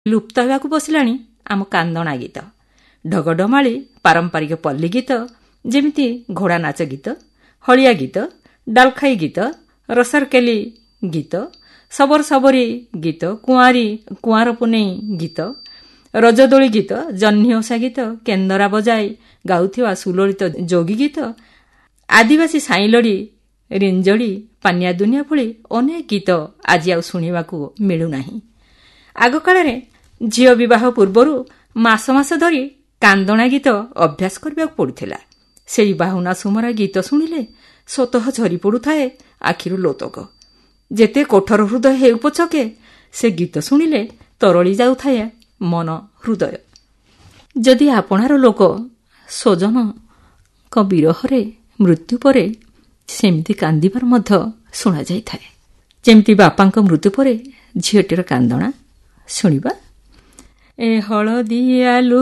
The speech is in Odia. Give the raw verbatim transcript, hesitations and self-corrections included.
ଲୁପ୍ତ ହେବାକୁ ବସିଲାଣି ଆମ କାନ୍ଦଣା ଗୀତ। ଢଗଢମାଳି ପାରମ୍ପରିକ ପଲ୍ଲୀ ଗୀତ, ଯେମିତି ଘୋଡ଼ା ନାଚ ଗୀତ, ହଳିଆ ଗୀତ, ଡାଲଖାଇ ଗୀତ, ରସରକେଲି ଗୀତ, ସବର ସବରୀ ଗୀତ, କୁଆଁରୀ କୁଆଁର ପୁନେଇ ଗୀତ, ରଜଦୋଳି ଗୀତ, ଜହ୍ନି ଓଷା ଗୀତ, କେନ୍ଦରା ବଜାଇ ଗାଉଥିବା ସୁଲଳିତ ଯୋଗୀ ଗୀତ, ଆଦିବାସୀ ସାଇଁଲଡ଼ି, ରିଞ୍ଜଡ଼ି, ପାନିଆ ଦୁନିଆ ଭଳି ଅନେକ ଗୀତ ଆଜି ଆଉ ଶୁଣିବାକୁ ମିଳୁନାହିଁ। ଆଗକାଳରେ ଝିଅ ବିବାହ ପୂର୍ବରୁ ମାସ ମାସ ଧରି କାନ୍ଦଣା ଗୀତ ଅଭ୍ୟାସ କରିବାକୁ ପଡୁଥିଲା। ସେହି ବାହୁନା ସୁମରା ଗୀତ ଶୁଣିଲେ ସ୍ୱତଃ ଝରି ପଡୁଥାଏ ଆଖିରୁ ଲୋତକ। ଯେତେ କଠୋର ହୃଦୟ ହେଉ ପଛକେ ସେ ଗୀତ ଶୁଣିଲେ ତରଳି ଯାଉଥାଏ ମନ ହୃଦୟ। ଯଦି ଆପଣାର ଲୋକ ସ୍ୱଜନଙ୍କ ବିରହରେ ମୃତ୍ୟୁ ପରେ ସେମିତି କାନ୍ଦିବାର ମଧ୍ୟ ଶୁଣାଯାଇଥାଏ। ଯେମିତି ବାପାଙ୍କ ମୃତ୍ୟୁ ପରେ ଝିଅଟିର କାନ୍ଦଣା ଶୁଣିବା। ଏ ହଳଦିଆ